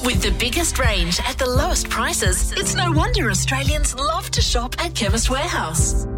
With the biggest range at the lowest prices, it's no wonder Australians love to shop at Chemist Warehouse.